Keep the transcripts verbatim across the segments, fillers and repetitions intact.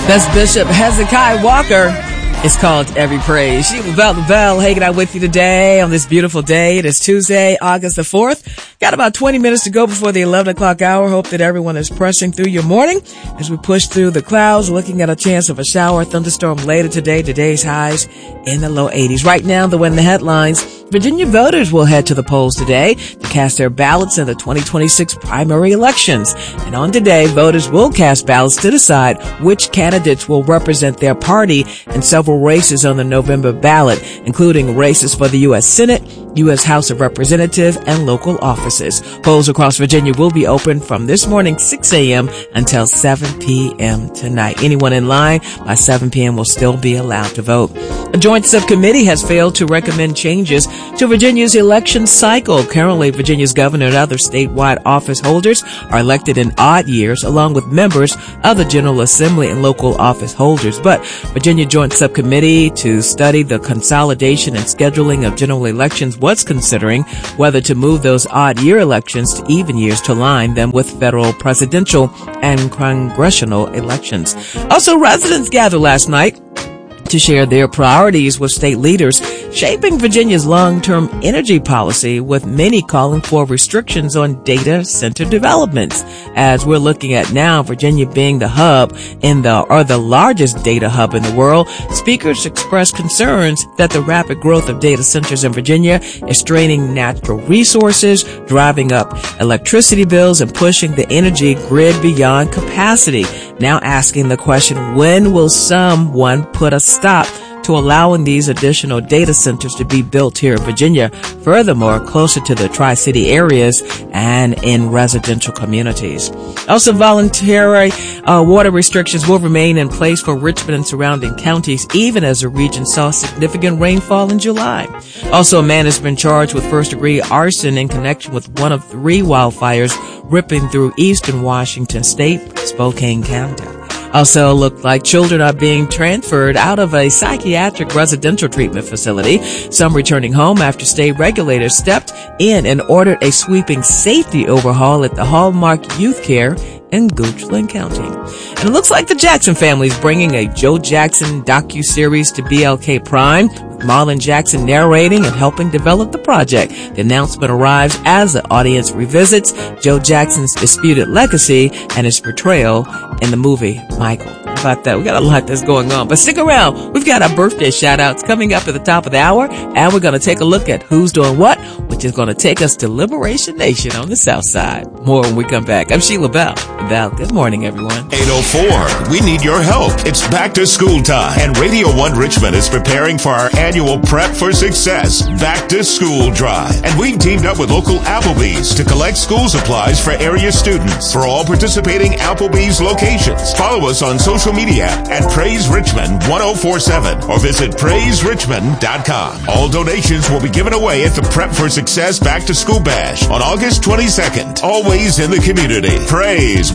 That's Bishop Hezekiah Walker. It's called Every Praise. Sheila Bell, the Bell, hanging out with you today on this beautiful day. It is Tuesday, August the fourth. Got about twenty minutes to go before the eleven o'clock hour. Hope that everyone is pressing through your morning as we push through the clouds, looking at a chance of a shower, thunderstorm later today. Today's highs in the low eighties. Right now, the win the headlines. Virginia voters will head to the polls today to cast their ballots in the twenty twenty-six primary elections. And on today, voters will cast ballots to decide which candidates will represent their party in several races on the November ballot, including races for the U S Senate, U S House of Representatives, and local offices. Polls across Virginia will be open from this morning six a.m. until seven p.m. tonight. Anyone in line by seven p.m. will still be allowed to vote. A joint subcommittee has failed to recommend changes to Virginia's election cycle. Currently, Virginia's governor and other statewide office holders are elected in odd years, along with members of the General Assembly and local office holders. But Virginia Joint Subcommittee to study the consolidation and scheduling of general elections was considering whether to move those odd year elections to even years to align them with federal presidential and congressional elections. Also, residents gathered last night to share their priorities with state leaders shaping Virginia's long-term energy policy, with many calling for restrictions on data center developments. As we're looking at now, Virginia being the hub in the, or the largest data hub in the world, speakers expressed concerns that the rapid growth of data centers in Virginia is straining natural resources, driving up electricity bills, and pushing the energy grid beyond capacity. Now asking the question, when will someone put a stop to allowing these additional data centers to be built here in Virginia, furthermore, closer to the Tri-City areas and in residential communities. Also, voluntary uh, water restrictions will remain in place for Richmond and surrounding counties, even as the region saw significant rainfall in July. Also, a man has been charged with first-degree arson in connection with one of three wildfires ripping through eastern Washington state, Spokane County. Also, look like children are being transferred out of a psychiatric residential treatment facility, some returning home after state regulators stepped in and ordered a sweeping safety overhaul at the Hallmark Youth Care in Goochland County. And it looks like the Jackson family is bringing a Joe Jackson docuseries to B L K Prime, with Marlon Jackson narrating and helping develop the project. The announcement arrives as the audience revisits Joe Jackson's disputed legacy and his portrayal in the movie Michael. How about that? We got a lot that's going on, but stick around. We've got our birthday shout outs coming up at the top of the hour, and we're going to take a look at who's doing what, which is going to take us to Liberation Nation on the South Side. More when we come back. I'm Sheila Bell. Bell, good morning, everyone. eight oh four, we need your help. It's back to school time, and Radio one Richmond is preparing for our annual Prep for Success Back to School Drive. And we've teamed up with local Applebee's to collect school supplies for area students for all participating Applebee's locations. Follow us on social media at Praise Richmond ten forty-seven or visit praise richmond dot com. All donations will be given away at the Prep for Success Back to School Bash on August twenty-second. Always in the community. Praise.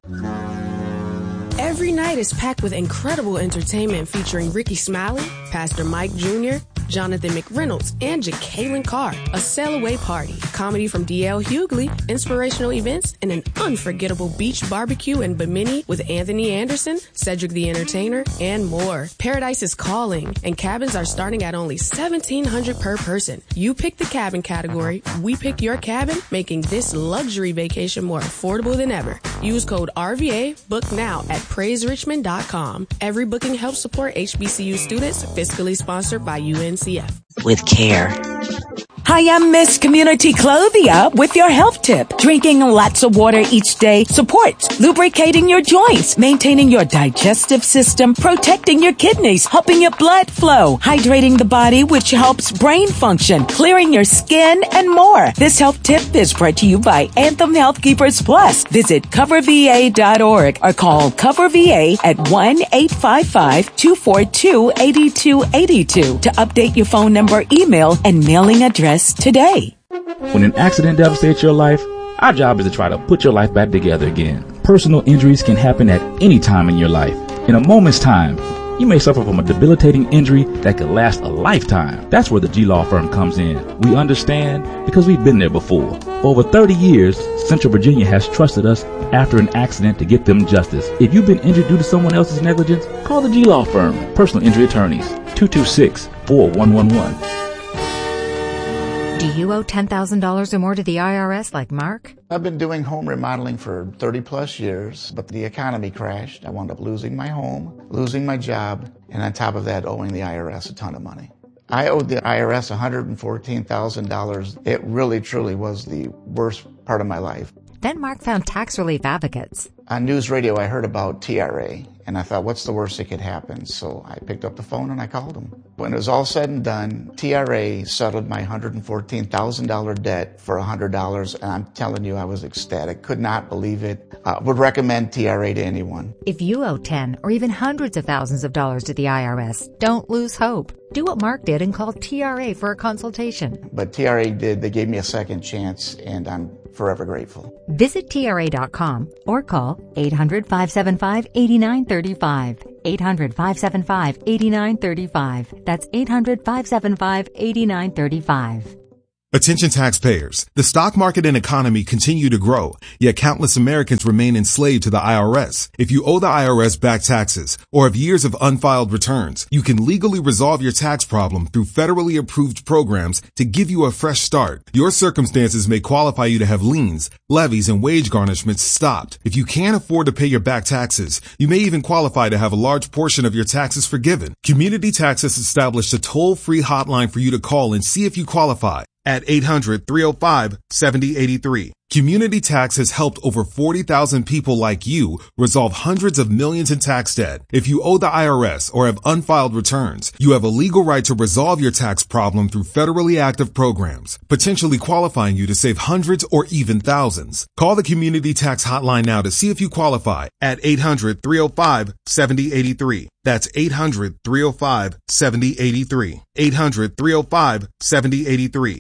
Every night is packed with incredible entertainment featuring Ricky Smiley, Pastor Mike Junior, Jonathan McReynolds, and Jacqueline Carr. A sail away party, comedy from D L Hughley, inspirational events, and an unforgettable beach barbecue in Bimini with Anthony Anderson, Cedric the Entertainer, and more. Paradise is calling, and cabins are starting at only seventeen hundred dollars per person. You pick the cabin category, we pick your cabin, making this luxury vacation more affordable than ever. Use code R V A, book now at praise richmond dot com. Every booking helps support H B C U students, fiscally sponsored by U N C F. With care. Hi, I'm Miss Community Clothia with your health tip. Drinking lots of water each day supports lubricating your joints, maintaining your digestive system, protecting your kidneys, helping your blood flow, hydrating the body, which helps brain function, clearing your skin, and more. This health tip is brought to you by Anthem Health Keepers Plus. Visit cover v a dot org or call CoverVA at one eight five five, two four two, eight two eight two to update your phone number, email, and mailing address today. When an accident devastates your life, our job is to try to put your life back together again. Personal injuries can happen at any time in your life. In a moment's time, You may suffer from a debilitating injury that could last a lifetime. That's where the G-Law Firm comes in. We understand because we've been there before. For over thirty years, Central Virginia has trusted us after an accident to get them justice. If you've been injured due to someone else's negligence, call the G-Law Firm, Personal Injury Attorneys, two two six, four one one one. Do you owe ten thousand dollars or more to the I R S like Mark? I've been doing home remodeling for thirty plus years, but the economy crashed. I wound up losing my home, losing my job, and on top of that, owing the I R S a ton of money. I owed the I R S one hundred fourteen thousand dollars. It really, truly was the worst part of my life. Then Mark found Tax Relief Advocates. On news radio, I heard about T R A, and I thought, what's the worst that could happen? So I picked up the phone and I called them. When it was all said and done, T R A settled my one hundred fourteen thousand dollars debt for one hundred dollars, and I'm telling you, I was ecstatic. Could not believe it. Uh, would recommend T R A to anyone. If you owe ten or even hundreds of thousands of dollars to the I R S, don't lose hope. Do what Mark did and call T R A for a consultation. But T R A did. They gave me a second chance, and I'm forever grateful. Visit T R A dot com or call eight hundred, five seven five, eight nine three five. eight hundred, five seven five, eight nine three five. That's eight hundred, five seven five, eight nine three five. Attention taxpayers. The stock market and economy continue to grow, yet countless Americans remain enslaved to the I R S. If you owe the I R S back taxes or have years of unfiled returns, you can legally resolve your tax problem through federally approved programs to give you a fresh start. Your circumstances may qualify you to have liens, levies, and wage garnishments stopped. If you can't afford to pay your back taxes, you may even qualify to have a large portion of your taxes forgiven. Community Tax has established a toll-free hotline for you to call and see if you qualify at eight hundred, three oh five, seven oh eight three. Community Tax has helped over forty thousand people like you resolve hundreds of millions in tax debt. If you owe the I R S or have unfiled returns, you have a legal right to resolve your tax problem through federally active programs, potentially qualifying you to save hundreds or even thousands. Call the Community Tax hotline now to see if you qualify at eight hundred, three oh five, seven oh eight three. That's eight hundred, three oh five, seven oh eight three. eight hundred, three oh five, seven oh eight three.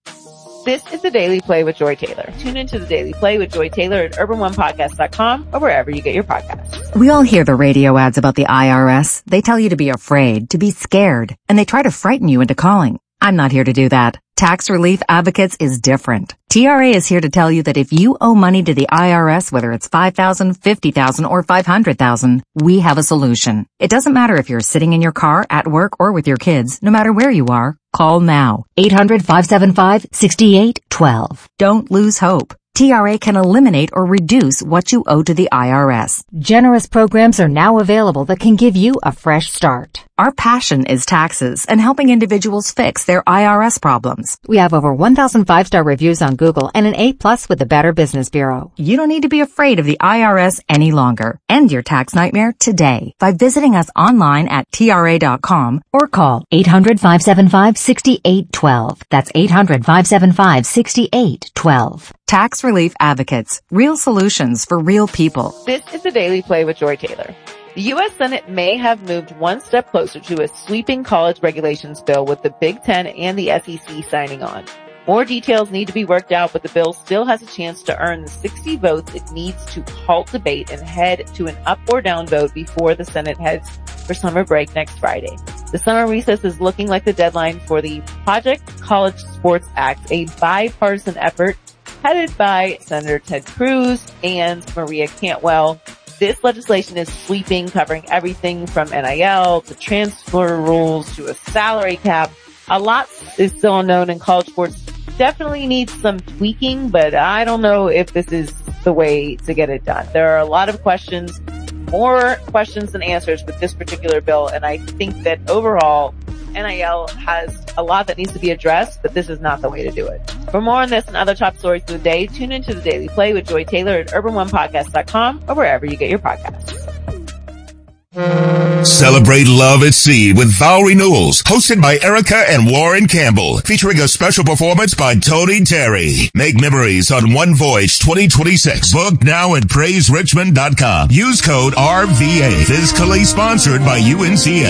This is the Daily Play with Joy Taylor. Tune into the Daily Play with Joy Taylor at urban one podcast dot com or wherever you get your podcasts. We all hear the radio ads about the I R S. They tell you to be afraid, to be scared, and they try to frighten you into calling. I'm not here to do that. Tax Relief Advocates is different. T R A is here to tell you that if you owe money to the I R S, whether it's five thousand dollars, fifty thousand dollars, or five hundred thousand dollars, we have a solution. It doesn't matter if you're sitting in your car, at work, or with your kids. No matter where you are, call now. eight hundred, five seven five, six eight one two. Don't lose hope. T R A can eliminate or reduce what you owe to the I R S. Generous programs are now available that can give you a fresh start. Our passion is taxes and helping individuals fix their I R S problems. We have over one thousand five-star reviews on Google and an A plus with the Better Business Bureau. You don't need to be afraid of the I R S any longer. End your tax nightmare today by visiting us online at T R A dot com or call eight hundred, five seven five, six eight one two. That's eight hundred, five seven five, six eight one two. Tax Relief Advocates. Real solutions for real people. This is the Daily Play with Joy Taylor. The U S Senate may have moved one step closer to a sweeping college regulations bill with the Big Ten and the S E C signing on. More details need to be worked out, but the bill still has a chance to earn the sixty votes it needs to halt debate and head to an up or down vote before the Senate heads for summer break next Friday. The summer recess is looking like the deadline for the Project College Sports Act, a bipartisan effort headed by Senator Ted Cruz and Maria Cantwell. This legislation is sweeping, covering everything from N I L to transfer rules to a salary cap. A lot is still unknown in college sports. Definitely needs some tweaking, but I don't know if this is the way to get it done. There are a lot of questions, more questions than answers with this particular bill, and I think that overall N I L has a lot that needs to be addressed, but this is not the way to do it. For more on this and other top stories of the day, tune into the Daily Play with Joy Taylor at urban one podcast dot com or wherever you get your podcasts. Celebrate Love at Sea with Vow Renewals, hosted by Erica and Warren Campbell, featuring a special performance by Tony Terry. Make memories on One Voice twenty twenty-six. Book now at praise richmond dot com. Use code R V A. Fiscally sponsored by U N C F.